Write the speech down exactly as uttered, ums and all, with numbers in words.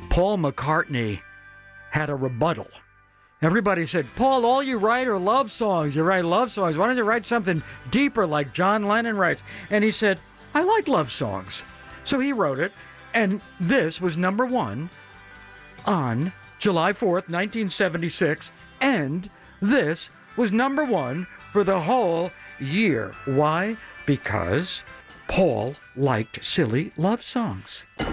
Paul McCartney had a rebuttal. Everybody said, Paul, all you write are love songs. You write love songs. Why don't you write something deeper like John Lennon writes? And he said, I like love songs. So he wrote it, and this was number one on July fourth, nineteen seventy-six, and this was number one for the whole year. Why? Because Paul liked silly love songs.